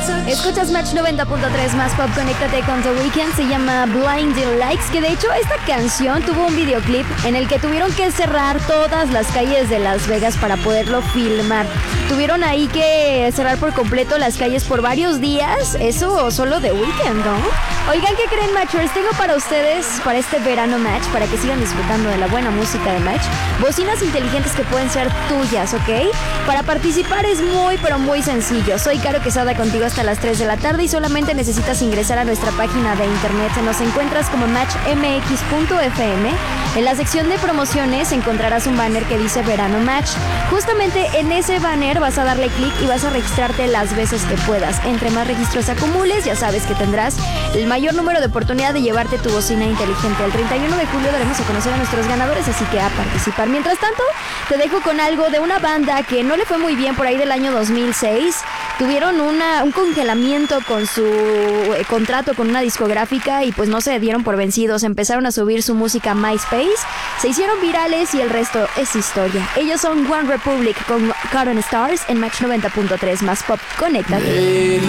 Escuchas Match 90.3 más pop, conéctate con The Weeknd, se llama Blinding Lights, que de hecho esta canción tuvo un videoclip en el que tuvieron que cerrar todas las calles de Las Vegas para poderlo filmar. Tuvieron ahí que cerrar por completo las calles por varios días, eso solo The Weeknd, ¿no? Oigan, ¿qué creen, Matchers? Tengo para ustedes, para este verano Match, para que sigan disfrutando de la buena música de Match, bocinas inteligentes que pueden ser tuyas, ¿ok? Para participar es muy, pero muy sencillo. Soy Caro Quesada contigo hasta las 3 de la tarde y solamente necesitas ingresar a nuestra página de internet. Nos encuentras como matchmx.fm. En la sección de promociones encontrarás un banner que dice Verano Match. Justamente en ese banner vas a darle clic y vas a registrarte las veces que puedas. Entre más registros acumules, ya sabes que tendrás el mayor número de oportunidad de llevarte tu bocina inteligente. El 31 de julio daremos a conocer a nuestros ganadores, así que a participar. Mientras tanto, te dejo con algo de una banda que no le fue muy bien por ahí del año 2006. Tuvieron un congelamiento con su contrato con una discográfica y pues no se dieron por vencidos. Empezaron a subir su música a MySpace, se hicieron virales y el resto es historia. Ellos son One Republic con Cotton Stars en Match 90.3 más pop. Conéctate.